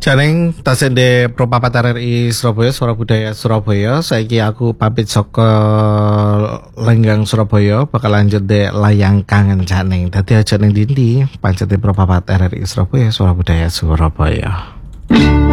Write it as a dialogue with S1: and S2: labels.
S1: Jaring tasende Pro Papat RRI Surabaya, Suara Budaya Surabaya. Saiki aku pamit saka Lenggang Surabaya, bakal lanjut dek layang kangen Janing. Dadi aja ning ndi, pancete Pro Papat RRI Surabaya, Suara Budaya Surabaya.